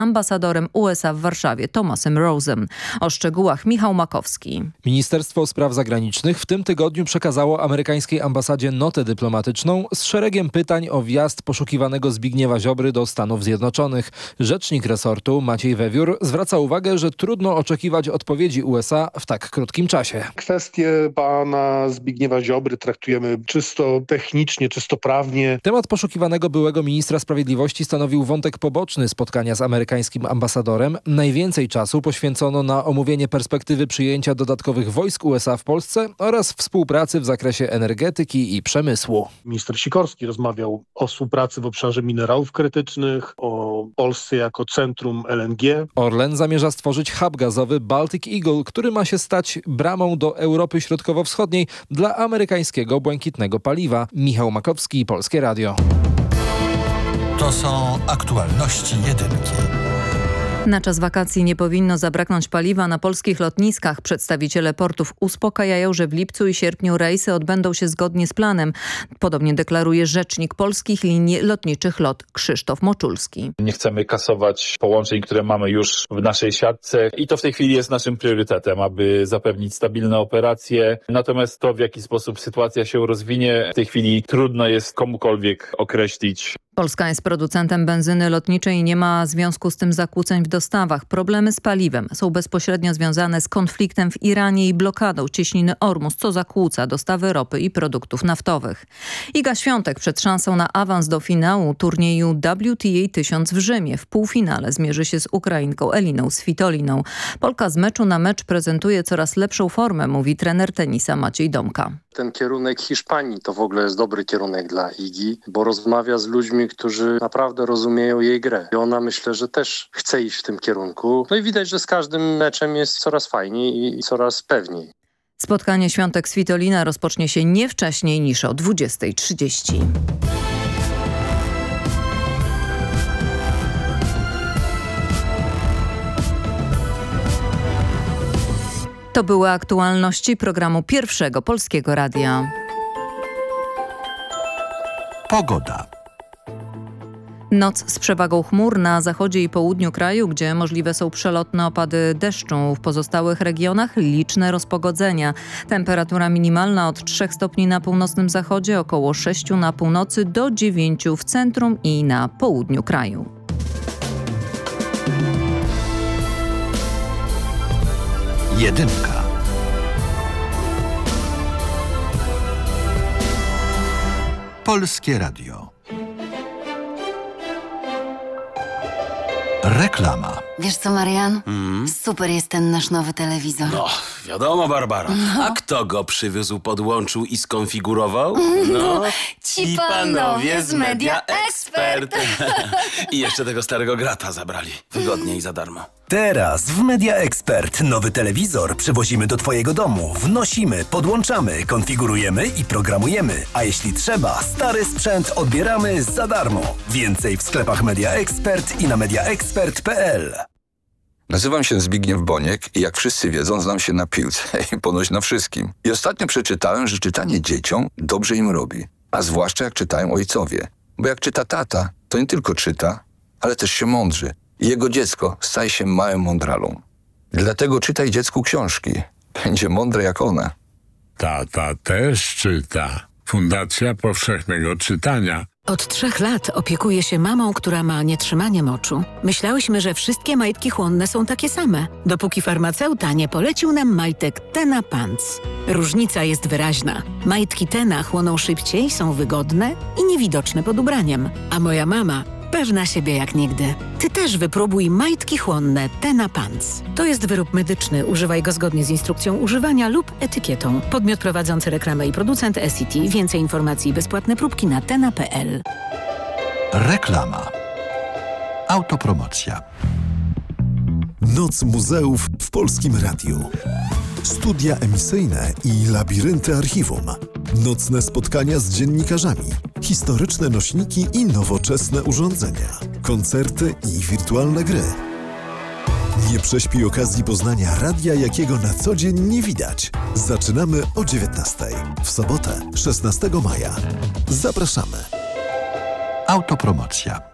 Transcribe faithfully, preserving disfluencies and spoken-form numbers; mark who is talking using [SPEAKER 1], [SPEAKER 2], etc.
[SPEAKER 1] ambasadorem U S A w Warszawie Thomasem Rose'em. O szczegółach Michał Makowski.
[SPEAKER 2] Ministerstwo Spraw Zagranicznych w tym tygodniu przekazało amerykańskiej ambasadzie notę dyplomatyczną z szeregiem pytań o wjazd poszukiwanego Zbigniewa Ziobry do Stanów Zjednoczonych. Rzecznik resortu Maciej Wewiór zwraca uwagę, że trudno oczekiwać odpowiedzi U S A w tak krótkim czasie.
[SPEAKER 3] Kwestię pana Zbigniewa Ziobry traktujemy czysto technicznie, czysto prawnie.
[SPEAKER 2] Temat poszukiwanego byłego ministra sprawiedliwości stanowił wątek poboczny spotkania z amerykańskim ambasadorem. Najwięcej czasu poświęcono na omówienie perspektywy przyjęcia dodatkowych wojsk U S A w Polsce oraz współpracy w zakresie energetyki i przemysłu.
[SPEAKER 3] Minister Sikorski rozmawiał o współpracy w obszarze minerałów krytycznych, o Polsce jako centrum L N G.
[SPEAKER 2] Orlen zamierza stworzyć hub gazowy Baltic Eagle, który ma się stać bramą do Europy Środkowo-Wschodniej dla amerykańskiego błękitnego paliwa. Michał Makowski, Polskie Radio.
[SPEAKER 4] To są aktualności jedynki.
[SPEAKER 1] Na czas wakacji nie powinno zabraknąć paliwa na polskich lotniskach. Przedstawiciele portów uspokajają, że w lipcu i sierpniu rejsy odbędą się zgodnie z planem. Podobnie deklaruje rzecznik polskich linii lotniczych LOT Krzysztof Moczulski.
[SPEAKER 5] Nie chcemy kasować połączeń, które mamy już w naszej siatce i to w tej chwili jest naszym priorytetem, aby zapewnić stabilne operacje. Natomiast to, w jaki sposób sytuacja się rozwinie, w tej chwili trudno jest komukolwiek określić.
[SPEAKER 1] Polska jest producentem benzyny lotniczej i nie ma związku z tym zakłóceń w dostawach. Problemy z paliwem są bezpośrednio związane z konfliktem w Iranie i blokadą cieśniny Ormus, co zakłóca dostawy ropy i produktów naftowych. Iga Świątek przed szansą na awans do finału turnieju W T A tysiąc w Rzymie. W półfinale zmierzy się z Ukrainką Eliną Svitoliną. Polka z meczu na mecz prezentuje coraz lepszą formę, mówi trener tenisa Maciej Domka.
[SPEAKER 6] Ten kierunek Hiszpanii to w ogóle jest dobry kierunek dla Igi, bo rozmawia z ludźmi, którzy naprawdę rozumieją jej grę. I ona, myślę, że też chce iść w tym kierunku. No i widać, że z każdym meczem jest coraz fajniej i coraz pewniej.
[SPEAKER 1] Spotkanie Świątek Svitolina rozpocznie się nie wcześniej niż o dwudziestej trzydzieści. To były aktualności programu Pierwszego Polskiego Radia.
[SPEAKER 4] Pogoda.
[SPEAKER 1] Noc z przewagą chmur na zachodzie i południu kraju, gdzie możliwe są przelotne opady deszczu. W pozostałych regionach liczne rozpogodzenia. Temperatura minimalna od trzech stopni na północnym zachodzie, około sześciu na północy do dziewięciu w centrum i na południu kraju.
[SPEAKER 4] Jedynka. Polskie Radio. Reklama.
[SPEAKER 7] Wiesz co, Marian? Mm. Super jest ten nasz nowy telewizor.
[SPEAKER 8] No, wiadomo, Barbara. No. A kto go przywiózł, podłączył i skonfigurował? No,
[SPEAKER 7] ci panowie z Media Expert.
[SPEAKER 8] I jeszcze tego starego grata zabrali. Wygodnie i za darmo.
[SPEAKER 9] Teraz w Media Expert nowy telewizor przywozimy do Twojego domu. Wnosimy, podłączamy, konfigurujemy i programujemy. A jeśli trzeba, stary sprzęt odbieramy za darmo. Więcej w sklepach Media Expert i na media expert kropka p l.
[SPEAKER 10] Nazywam się Zbigniew Boniek i jak wszyscy wiedzą, znam się na piłce i ponoć na wszystkim. I ostatnio przeczytałem, że czytanie dzieciom dobrze im robi. A zwłaszcza jak czytają ojcowie. Bo jak czyta tata, to nie tylko czyta, ale też się mądrzy. I jego dziecko staje się małym mądralą. Dlatego czytaj dziecku książki. Będzie mądre jak one.
[SPEAKER 11] Tata też czyta. Fundacja Powszechnego Czytania.
[SPEAKER 12] Od trzech lat opiekuję się mamą, która ma nietrzymanie moczu. Myślałyśmy, że wszystkie majtki chłonne są takie same, dopóki farmaceuta nie polecił nam majtek Tena Pants. Różnica jest wyraźna. Majtki Tena chłoną szybciej, są wygodne i niewidoczne pod ubraniem. A moja mama pewna siebie jak nigdy. Ty też wypróbuj majtki chłonne Tena Pants. To jest wyrób medyczny. Używaj go zgodnie z instrukcją używania lub etykietą. Podmiot prowadzący reklamę i producent S E T. Więcej informacji i bezpłatne próbki na tena kropka p l.
[SPEAKER 4] Reklama. Autopromocja.
[SPEAKER 13] Noc muzeów w Polskim Radiu. Studia emisyjne i labirynty archiwum. Nocne spotkania z dziennikarzami. Historyczne nośniki i nowoczesne urządzenia. Koncerty i wirtualne gry. Nie prześpij okazji poznania radia, jakiego na co dzień nie widać. Zaczynamy o dziewiętnastej. W sobotę, szesnastego maja. Zapraszamy.
[SPEAKER 4] Autopromocja.